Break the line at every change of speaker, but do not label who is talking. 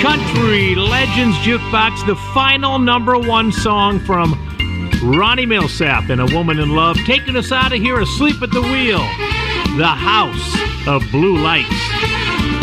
Country Legends Jukebox, the final number one song from Ronnie Milsap and A Woman in Love, taking us out of here asleep at the wheel. The House of Blue Lights.